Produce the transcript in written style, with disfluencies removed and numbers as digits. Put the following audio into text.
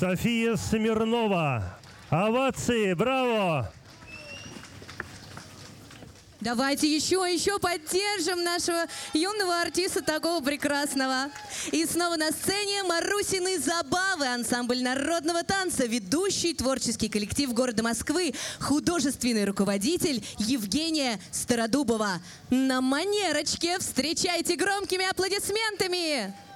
София Смирнова. Овации, браво! Давайте еще поддержим нашего юного артиста, такого прекрасного. И снова на сцене Марусины забавы, ансамбль народного танца, ведущий творческий коллектив города Москвы, художественный руководитель Евгения Стародубова. На манерочке встречайте громкими аплодисментами!